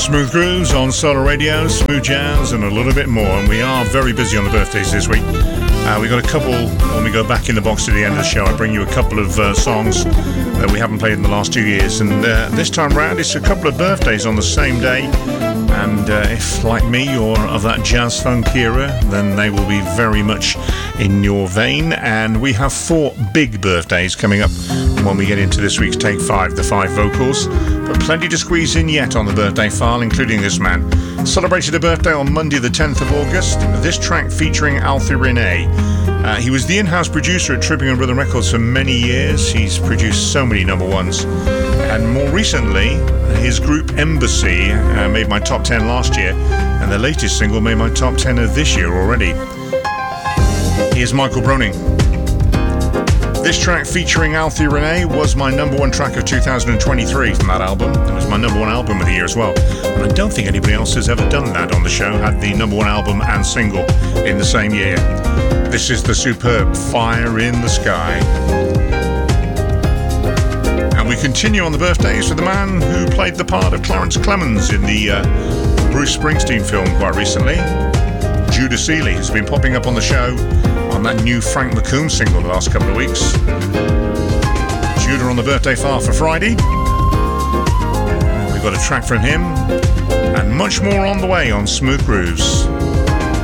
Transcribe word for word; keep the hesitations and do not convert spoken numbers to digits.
Smooth grooves on Solar Radio, smooth jazz, and a little bit more. And we are very busy on the birthdays this week. Uh, we got a couple, when we go back in the box to the end of the show, I bring you a couple of uh, songs that we haven't played in the last two years. And uh, this time round, it's a couple of birthdays on the same day. And uh, if, like me, you're of that jazz funk era, then they will be very much in your vein. And we have four big birthdays coming up when we get into this week's Take Five, the five vocals. But plenty to squeeze in yet on the birthday file, including this man. Celebrated a birthday on Monday the tenth of August. This track featuring Alfie René. Uh, he was the in-house producer at Tripping and Rhythm Records for many years. He's produced so many number ones. And more recently, his group Embassy uh, made my top ten last year, and their latest single made my top ten of this year already. Here's Michael Broning. This track featuring Alfie René was my number one track of two thousand twenty-three from that album. It was my number one album of the year as well. And I don't think anybody else has ever done that on the show, had the number one album and single in the same year. This is the superb Fire in the Sky. And we continue on the birthdays with the man who played the part of Clarence Clemens in the uh, Bruce Springsteen film quite recently. Judah Seeley has been popping up on the show on that new Frank McComb single the last couple of weeks. Judah on the birthday file for Friday. We've got a track from him and much more on the way on Smooth Grooves.